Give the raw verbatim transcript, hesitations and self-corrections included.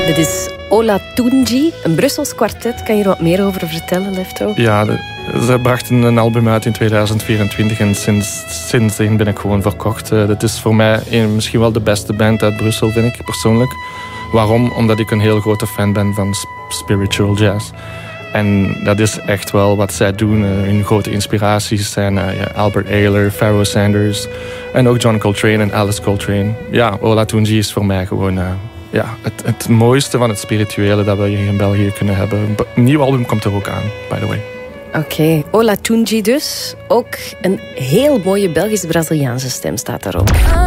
Dit is Olatunji, een Brussels kwartet. Kan je er wat meer over vertellen, Lefto? Ja, de, ze brachten een album uit in tweeduizend vierentwintig en sinds, sindsdien ben ik gewoon verkocht. Uh, dat is voor mij een, misschien wel de beste band uit Brussel, vind ik persoonlijk. Waarom? Omdat ik een heel grote fan ben van spiritual jazz. En dat is echt wel wat zij doen. Uh, hun grote inspiraties zijn uh, ja, Albert Ayler, Pharoah Sanders en ook John Coltrane en Alice Coltrane. Ja, Olatunji is voor mij gewoon... Uh, Ja, het, het mooiste van het spirituele dat we hier in België kunnen hebben. Een nieuw album komt er ook aan, by the way. Oké, okay. Olatunji dus. Ook een heel mooie Belgisch-Braziliaanse stem staat daarop.